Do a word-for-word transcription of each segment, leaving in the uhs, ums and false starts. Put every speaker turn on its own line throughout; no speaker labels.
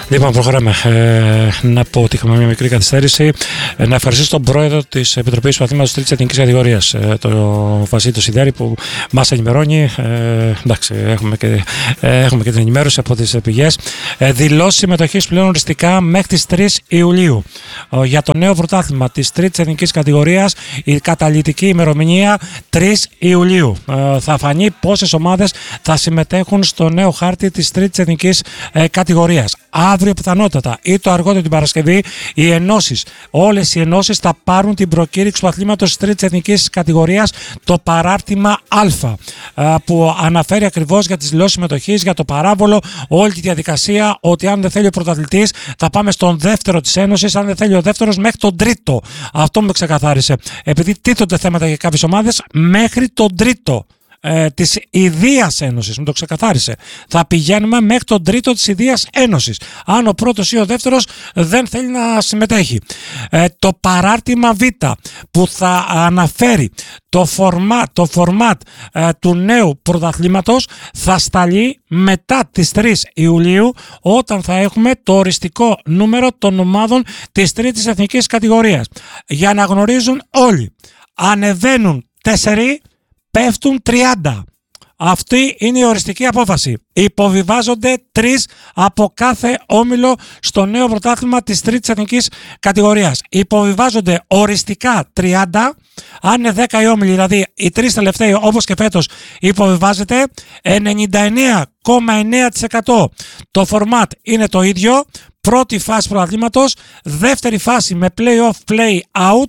Λοιπόν, προχωράμε. Ε, να πω ότι είχαμε μια μικρή καθυστέρηση. Ε, να ευχαριστήσω τον πρόεδρο της Επιτροπής του Αθήματος τρίτης Εθνικής Κατηγορίας, ε, τον Βασίλη τον Σιδέρη, που μας ενημερώνει. Ε, εντάξει, έχουμε και, ε, έχουμε και την ενημέρωση από τις πηγές. Ε, δηλώσει συμμετοχής πλέον οριστικά μέχρι τις τρεις Ιουλίου. Ε, για το νέο πρωτάθλημα της τρίτης Εθνικής Κατηγορίας, η καταλυτική ημερομηνία τρεις Ιουλίου. Ε, θα φανεί πόσες ομάδες θα συμμετέχουν στο νέο χάρτη της τρίτης Εθνικής ε, Κατηγορίας. Αύριο πιθανότατα ή το αργότερο την Παρασκευή, οι ενώσεις, όλες οι ενώσεις θα πάρουν την προκήρυξη του αθλήματος της τρίτης Εθνικής Κατηγορίας, το παράρτημα Α, που αναφέρει ακριβώς για τις δηλώσεις συμμετοχής, για το παράβολο, όλη τη διαδικασία, ότι αν δεν θέλει ο πρωταθλητής θα πάμε στον δεύτερο της ένωσης, αν δεν θέλει ο δεύτερος μέχρι τον τρίτο. Αυτό μου ξεκαθάρισε. Επειδή τίθονται θέματα για κάποιες ομάδες, μέχρι τον τρίτο Ε, της Ιδίας Ένωσης, μου το ξεκαθάρισε. Θα πηγαίνουμε μέχρι τον τρίτο της Ιδίας Ένωσης, αν ο πρώτος ή ο δεύτερος δεν θέλει να συμμετέχει. Ε, το παράρτημα Β, που θα αναφέρει το format, το format ε, του νέου πρωταθλήματος, θα σταλεί μετά τις τρεις Ιουλίου, όταν θα έχουμε το οριστικό νούμερο των ομάδων της τρίτης Εθνικής Κατηγορίας. Για να γνωρίζουν όλοι, ανεβαίνουν τέσσερις, πέφτουν τριάντα. Αυτή είναι η οριστική απόφαση. Υποβιβάζονται τρεις από κάθε όμιλο στο νέο πρωτάθλημα της τρίτης Εθνικής Κατηγορίας. Υποβιβάζονται οριστικά τριάντα. Αν είναι δέκα οι όμιλοι, δηλαδή οι τρεις τελευταίοι, όπως και φέτος, υποβιβάζεται ενενήντα εννέα κόμμα εννέα τοις εκατό. Το format είναι το ίδιο. Πρώτη φάση πρωταθλήματος, δεύτερη φάση με play-off, play-out,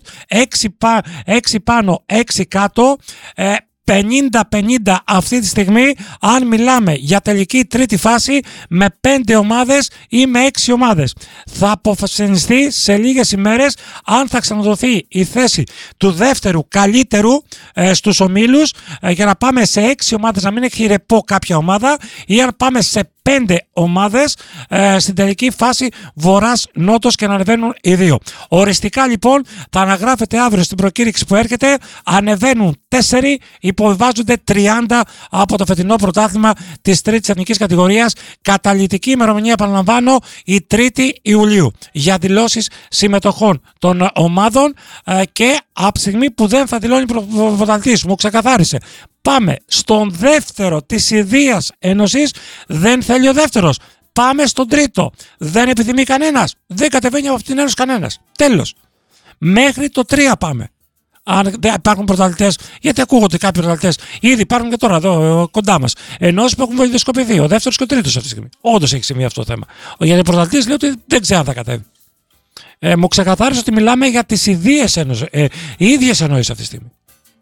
έξι πάνω, έξι κάτω, ε, πενήντα πενήντα αυτή τη στιγμή, αν μιλάμε για τελική τρίτη φάση με πέντε ομάδες ή με έξι ομάδες. Θα αποφασιστεί σε λίγες ημέρες αν θα ξαναδοθεί η θέση του δεύτερου καλύτερου ε, στους ομίλους, ε, για να πάμε σε έξι ομάδες, να μην έχει ρεπό κάποια ομάδα, ή αν πάμε σε πέντε ομάδες ε, στην τελική φάση βορράς-νότος και να ανεβαίνουν οι δύο. Οριστικά λοιπόν θα αναγράφεται αύριο στην προκήρυξη που έρχεται, ανεβαίνουν τέσσερις, υποβιβάζονται τριάντα από το φετινό πρωτάθλημα της τρίτης Εθνικής Κατηγορίας. Καταλυτική ημερομηνία, επαναλαμβάνω, η τρίτη Ιουλίου για δηλώσεις συμμετοχών των ομάδων, ε, και από τη στιγμή που δεν θα δηλώνει πρωταθλητής, μου ξεκαθάρισε. Πάμε στον δεύτερο της Ιδίας Ένωσης, δεν θέλει ο δεύτερος. Πάμε στον τρίτο, δεν επιθυμεί κανένας, δεν κατεβαίνει από αυτήν την ένωση κανένας. Τέλος. Μέχρι το τρία πάμε. Αν δεν υπάρχουν πρωταθλητές, γιατί ακούγονται κάποιοι πρωταθλητές, ήδη υπάρχουν και τώρα εδώ κοντά μας. Ενώσεις που έχουν βολιδοσκοπηθεί, ο δεύτερος και ο τρίτος αυτή τη στιγμή. Όντως έχει συμβεί αυτό το θέμα. Γιατί ο πρωταθλητής λέει ότι δεν ξέρει αν θα κατέβει. Ε, μου ξεκαθάρισε ότι μιλάμε για τις Ιδίες Ένωσης, ε, οι ίδιες εννοήσεις αυτή τη στιγμή.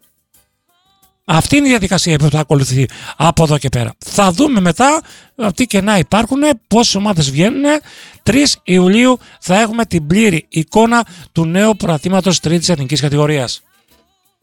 Αυτή είναι η διαδικασία που θα ακολουθεί από εδώ και πέρα. Θα δούμε μετά τι κενά υπάρχουν, πόσες ομάδες βγαίνουν. τρεις Ιουλίου θα έχουμε την πλήρη εικόνα του νέου πρωταθλήματος τρίτης Εθνικής Κατηγορίας.